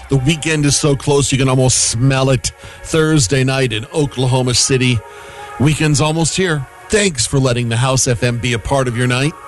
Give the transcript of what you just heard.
The weekend is so close you can almost smell it. Thursday night in Oklahoma City. Weekend's almost here. Thanks for letting the House FM be a part of your night.